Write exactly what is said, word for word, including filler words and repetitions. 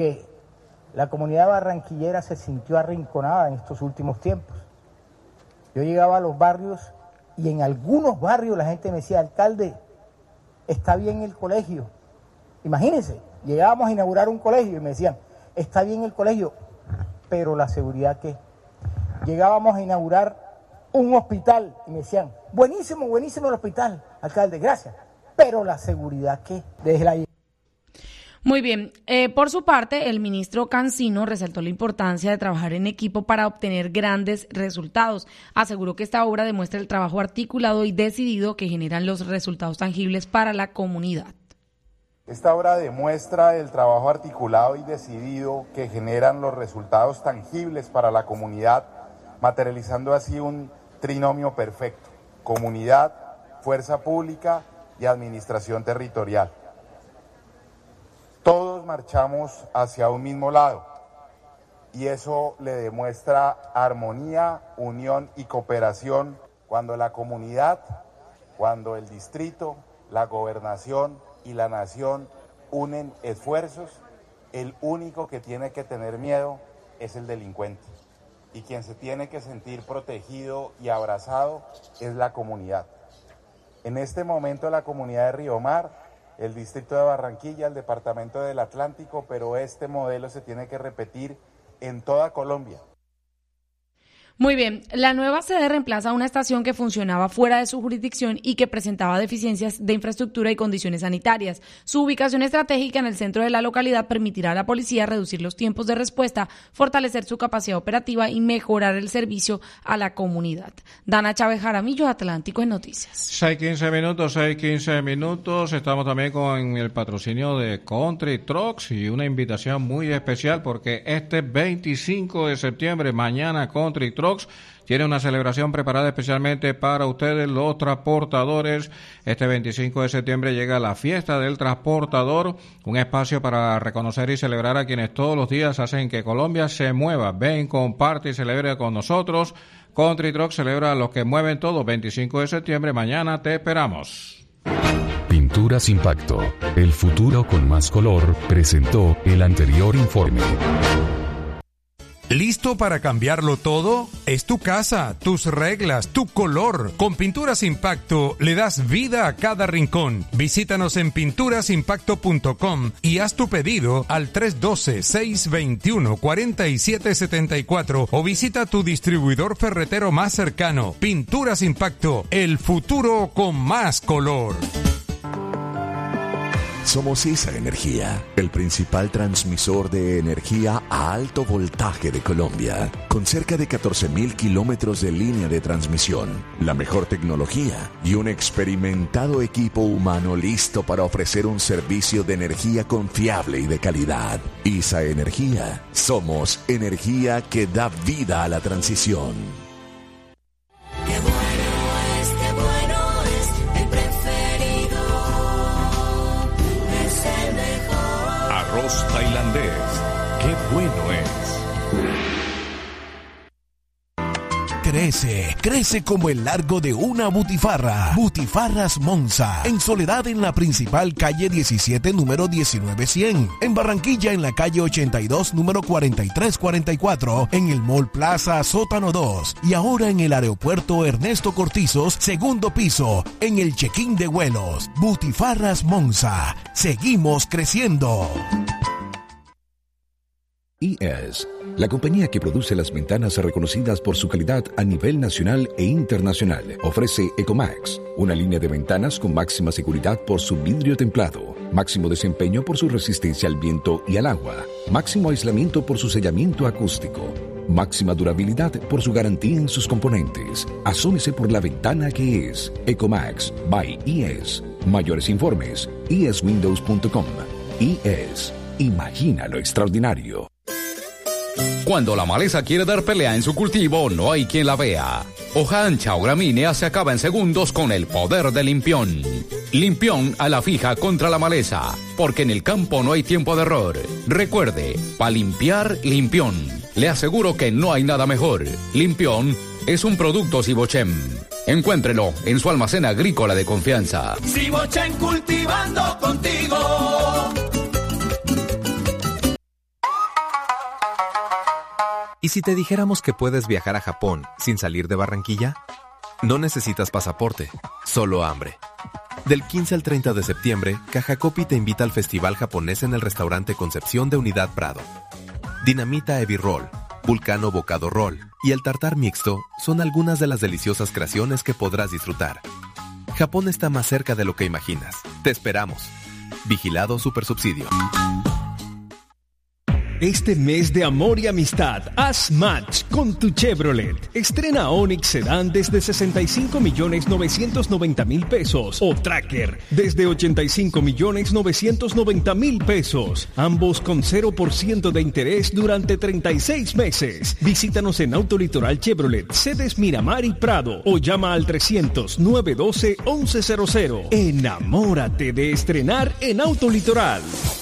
La comunidad barranquillera se sintió arrinconada en estos últimos tiempos. Yo llegaba a los barrios y en algunos barrios la gente me decía, alcalde, está bien el colegio. Imagínense, llegábamos a inaugurar un colegio y me decían, está bien el colegio, pero la seguridad, ¿qué? Llegábamos a inaugurar un hospital y me decían, buenísimo, buenísimo el hospital, alcalde, gracias, pero la seguridad, ¿qué? Desde la... Muy bien. Eh, por su parte, el ministro Cancino resaltó la importancia de trabajar en equipo para obtener grandes resultados. Aseguró que esta obra demuestra el trabajo articulado y decidido que generan los resultados tangibles para la comunidad. Esta obra demuestra el trabajo articulado y decidido que generan los resultados tangibles para la comunidad, materializando así un trinomio perfecto: comunidad, fuerza pública y administración territorial. Todos marchamos hacia un mismo lado y eso le demuestra armonía, unión y cooperación cuando la comunidad, cuando el distrito, la gobernación y la nación unen esfuerzos. El único que tiene que tener miedo es el delincuente y quien se tiene que sentir protegido y abrazado es la comunidad. En este momento la comunidad de Río Mar, el distrito de Barranquilla, el departamento del Atlántico, pero este modelo se tiene que repetir en toda Colombia. Muy bien, la nueva sede reemplaza una estación que funcionaba fuera de su jurisdicción y que presentaba deficiencias de infraestructura y condiciones sanitarias. Su ubicación estratégica en el centro de la localidad permitirá a la policía reducir los tiempos de respuesta, fortalecer su capacidad operativa y mejorar el servicio a la comunidad. Dana Chávez Jaramillo, Atlántico en Noticias. seis quince minutos, seis quince minutos. Estamos también con el patrocinio de Country Trucks y una invitación muy especial porque este veinticinco de septiembre, mañana Country Trucks tiene una celebración preparada especialmente para ustedes, los transportadores. Este veinticinco de septiembre llega la fiesta del transportador, un espacio para reconocer y celebrar a quienes todos los días hacen que Colombia se mueva. Ven, comparte y celebra con nosotros. Country Truck celebra a los que mueven todo. veinticinco de septiembre, mañana te esperamos. Pinturas Impacto, el futuro con más color, presentó el anterior informe. ¿Listo para cambiarlo todo? Es tu casa, tus reglas, tu color. Con Pinturas Impacto le das vida a cada rincón. Visítanos en pinturas impacto punto com y haz tu pedido al tres uno dos, seis dos uno, cuatro siete siete cuatro o visita tu distribuidor ferretero más cercano. Pinturas Impacto, el futuro con más color. Somos ISA Energía, el principal transmisor de energía a alto voltaje de Colombia, con cerca de catorce mil kilómetros de línea de transmisión, la mejor tecnología y un experimentado equipo humano listo para ofrecer un servicio de energía confiable y de calidad. ISA Energía, somos energía que da vida a la transición. Arroz tailandés, qué bueno es. Crece, crece como el largo de una butifarra. Butifarras Monza, en Soledad en la principal calle diecisiete, número diecinueve cien. En Barranquilla en la calle ochenta y dos, número cuarenta y tres cuarenta y cuatro. En el Mall Plaza, sótano dos. Y ahora en el aeropuerto Ernesto Cortizos, segundo piso, en el check-in de vuelos. Butifarras Monza, seguimos creciendo. I E S, la compañía que produce las ventanas reconocidas por su calidad a nivel nacional e internacional, ofrece Ecomax, una línea de ventanas con máxima seguridad por su vidrio templado, máximo desempeño por su resistencia al viento y al agua, máximo aislamiento por su sellamiento acústico, máxima durabilidad por su garantía en sus componentes. Asómese por la ventana que es Ecomax by I E S. Mayores informes, i e s windows punto com. I E S, imagina lo extraordinario. Cuando la maleza quiere dar pelea en su cultivo, no hay quien la vea. Hoja ancha o gramínea se acaba en segundos con el poder de Limpión. Limpión a la fija contra la maleza, porque en el campo no hay tiempo de error. Recuerde, para limpiar, Limpión. Le aseguro que no hay nada mejor. Limpión es un producto Sibochem. Encuéntrelo en su almacén agrícola de confianza. Sibochem, cultivando contigo. ¿Y si te dijéramos que puedes viajar a Japón sin salir de Barranquilla? No necesitas pasaporte, solo hambre. Del quince al treinta de septiembre, Caja Copi te invita al Festival Japonés en el restaurante Concepción de Unidad Prado. Dinamita Ebi Roll, Vulcano Bocado Roll y el Tartar Mixto son algunas de las deliciosas creaciones que podrás disfrutar. Japón está más cerca de lo que imaginas. Te esperamos. Vigilado Supersubsidio. Este mes de amor y amistad, haz match con tu Chevrolet. Estrena Onix Sedan desde sesenta y cinco millones novecientos noventa mil pesos o Tracker desde ochenta y cinco millones novecientos noventa mil pesos. Ambos con cero por ciento de interés durante treinta y seis meses. Visítanos en Autolitoral Chevrolet, sedes Miramar y Prado o llama al trescientos, nueve uno dos, once cero cero. Enamórate de estrenar en Autolitoral.